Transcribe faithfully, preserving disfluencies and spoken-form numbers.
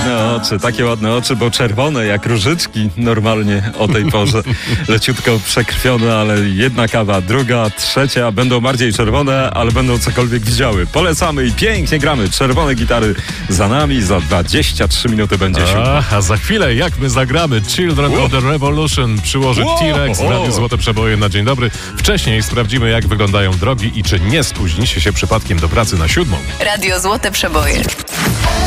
ładne oczy, takie ładne oczy, bo czerwone jak różyczki normalnie o tej porze. Leciutko przekrwione, ale jedna kawa, druga, trzecia będą bardziej czerwone, ale będą cokolwiek widziały. Polecamy i pięknie gramy. Czerwone gitary za nami, za dwadzieścia trzy minuty będzie siódma. A, a za chwilę jak my zagramy Children Wow. of the Revolution przyłoży Wow. T-Rex w Radiu Złote Przeboje na dzień dobry. Wcześniej sprawdzimy, jak wyglądają drogi i czy nie spóźnicie się przypadkiem do pracy na siódmą. Radio Złote Przeboje.